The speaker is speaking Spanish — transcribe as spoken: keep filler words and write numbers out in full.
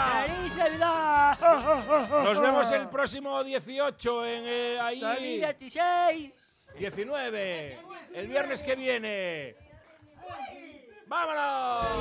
Navidad! ¡Feliz Navidad! Nos vemos el próximo dieciocho en eh, ahí. dos mil dieciséis. diecinueve. El viernes que viene. ¡Vámonos!